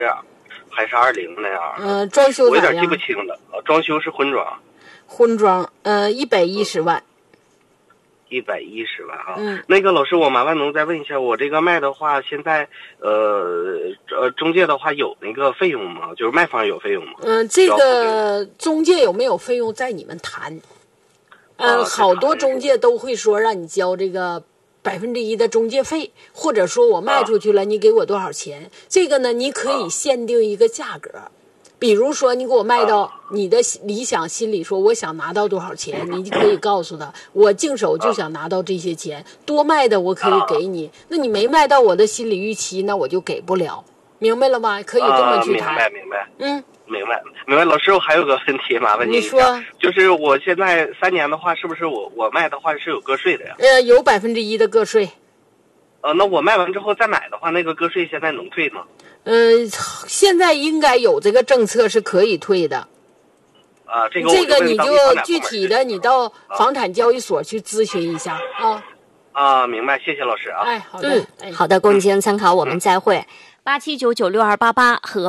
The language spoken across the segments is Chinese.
还是20那样？ 装修咋样？ 我有点记不清了。装修是婚装。 婚装，110万。 110万啊。那个老师，我麻烦能再问一下，我这个卖的话，现在中介的话有那个费用吗？就是卖方有费用吗？ 这个中介有没有费用在你们谈。好多中介都会说让你交这个1%的中介费，或者说我卖出去了，你给我多少钱？这个呢，你可以限定一个价格。比如说你给我卖到你的理想心里说我想拿到多少钱，你可以告诉他我净手就想拿到这些钱，多卖的我可以给你，那你没卖到我的心理预期，那我就给不了，明白了吗？可以这么去谈。 明白。明白。老师，我还有个问题麻烦您一下。 你说， 就是我现在3年的话，是不是我卖的话是有个税的呀？ 有1%的个税。 那我卖完之后再买的话，那个个税现在能退吗？ 现在应该有这个政策是可以退的。 这个你就具体的你到房产交易所去咨询一下明白，谢谢老师啊。 好的， 好的，供您进行参考，我们再会。87996288和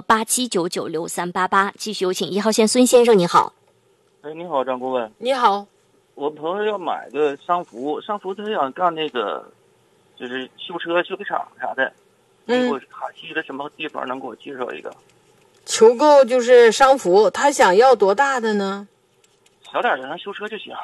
87996388，继续有请1号线孙先生，你好。 你好，张顾问。 你好， 我朋友要买个商服他想干那个，就是修车修理厂啥的。我哈西的什么地方能给我介绍一个？ 求购就是商服，他想要多大的呢？ 小点的，咱修车就行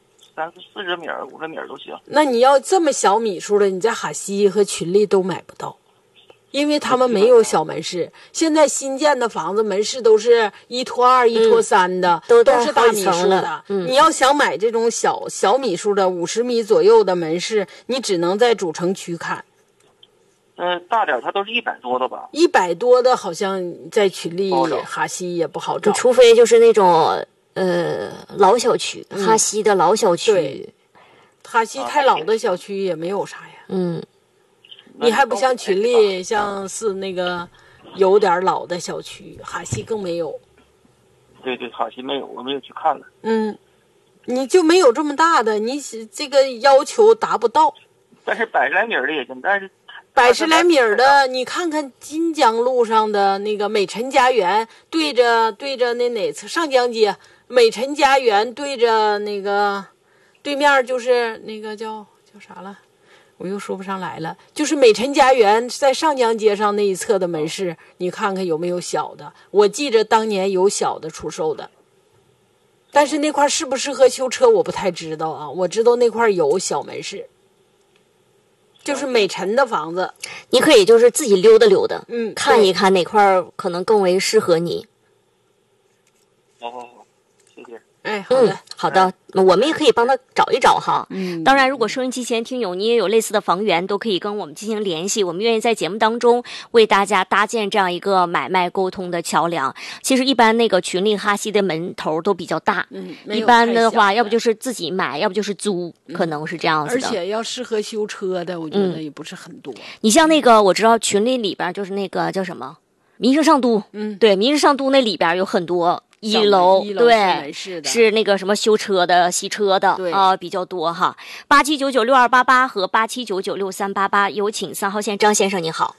，40米、50米都行。 那你要这么小米数的，你在哈西和群力都买不到，因为他们没有小门市。现在新建的房子门市都是1拖2、1拖3的，都是大米数的。你要想买这种小米数的50米左右的门市，你只能在主城区看。 大点它都是100多的吧 ？100多的好像在群力、哈西也不好找， 除非就是那种老小区，哈西的老小区。 对，哈西太老的小区也没有啥呀。你还不像群力，像是那个有点老的小区，哈西更没有。 对，哈西没有，我没有去看了。 你就没有这么大的，你这个要求达不到。 但是100来米的也行，但是。 100来米的，你看看金江路上的那个美辰家园，对着那哪侧上江街，美辰家园对着那个对面就是那个叫啥了，我又说不上来了，就是美辰家园在上江街上那一侧的门市，你看看有没有小的？我记着当年有小的出售的，但是那块适不适合修车我不太知道啊，我知道那块有小门市。就是美辰的房子， 你可以就是自己溜达溜达，看一看哪块可能更为适合你。 好，谢谢。 好的，我们也可以帮他找一找哈。当然，如果收音机前听友你也有类似的房源，都可以跟我们进行联系，我们愿意在节目当中为大家搭建这样一个买卖沟通的桥梁。其实一般那个群力哈西的门头都比较大，一般的话要不就是自己买，要不就是租，可能是这样子的。 而且要适合修车的，我觉得也不是很多。 你像那个我知道群力里边就是那个叫什么民生上都，对，民生上都那里边有很多。一楼对，是那个什么修车的、洗车的比较多哈。87996288和87996388，有请3号线张先生，你好。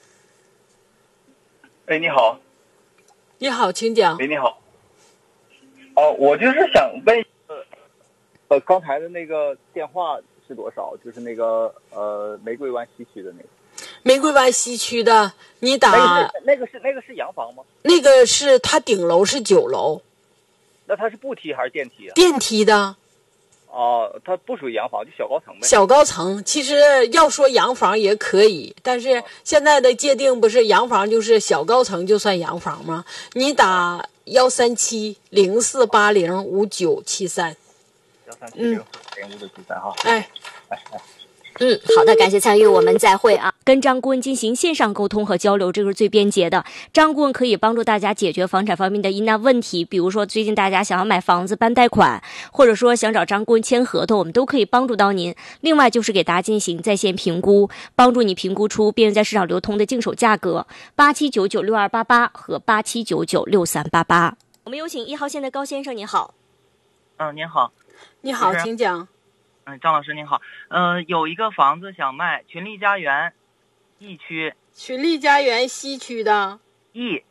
你好。 你好，请讲。 你好。我就是想问，刚才的那个电话是多少？就是那个玫瑰湾西区的那个。 玫瑰湾西区的，你打那个是洋房吗？ 那个是它顶楼是9楼。 那它是步梯还是电梯啊？ 电梯的。 它不属于洋房，就小高层呗。 小高层，其实要说洋房也可以，但是现在的界定不是洋房就是小高层就算洋房吗？你打13704805973。 13704805973哈。 好的，感谢参与，我们再会啊。跟张顾问进行线上沟通和交流，这个是最便捷的。张顾问可以帮助大家解决房产方面的疑难问题，比如说最近大家想要买房子办贷款，或者说想找张顾问签合同，我们都可以帮助到您。另外就是给大家进行在线评估，帮助你评估出便于在市场流通的净手价格。87996288和87996388。我们有请1号线的高先生，你好。 您好。 你好，请讲。 张老师您好，有一个房子想卖，群力家园，E区。 群力家园西区的。 E